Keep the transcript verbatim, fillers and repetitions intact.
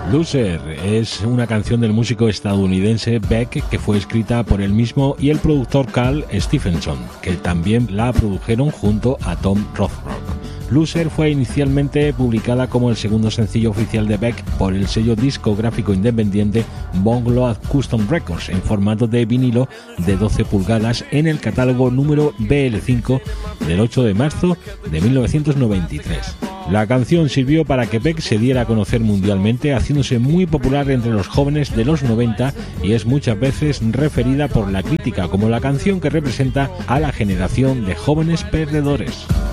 Loser es una canción del músico estadounidense Beck que fue escrita por él mismo y el productor Carl Stephenson, que también la produjeron junto a Tom Rothrock. Loser fue inicialmente publicada como el segundo sencillo oficial de Beck por el sello discográfico independiente Bungalow Custom Records en formato de vinilo de doce pulgadas en el catálogo número B L cinco del ocho de marzo de mil novecientos noventa y tres. La canción sirvió para que Beck se diera a conocer mundialmente, haciéndose muy popular entre los jóvenes de los noventa y es muchas veces referida por la crítica como la canción que representa a la generación de jóvenes perdedores.